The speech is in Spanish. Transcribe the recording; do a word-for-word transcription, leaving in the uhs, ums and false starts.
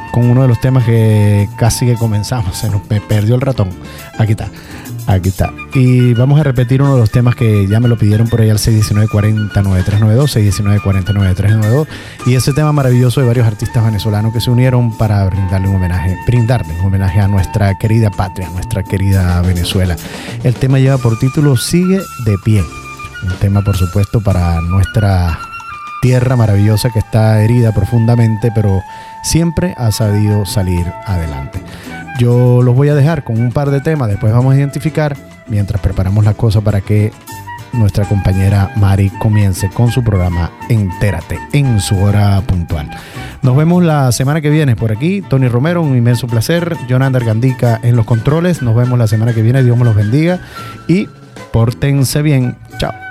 con uno de los temas que casi que comenzamos. Se nos me perdió el ratón. Aquí está. Aquí está. Y vamos a repetir uno de los temas que ya me lo pidieron por ahí al seis uno nueve, cuatro cero, nueve tres nueve dos, seis uno nueve, cuatro cero, nueve tres nueve dos. Y ese tema maravilloso de varios artistas venezolanos que se unieron para brindarle un homenaje, brindarle un homenaje a nuestra querida patria, a nuestra querida Venezuela. El tema lleva por título Sigue de pie. Un tema, por supuesto, para nuestra tierra maravillosa que está herida profundamente, pero siempre ha sabido salir adelante. Yo los voy a dejar con un par de temas, después vamos a identificar, mientras preparamos las cosas para que nuestra compañera Mari comience con su programa Entérate en su hora puntual. Nos vemos la semana que viene por aquí. Tony Romero, un inmenso placer. Jonander Gandica en los controles. Nos vemos la semana que viene. Dios me los bendiga y pórtense bien. Chao.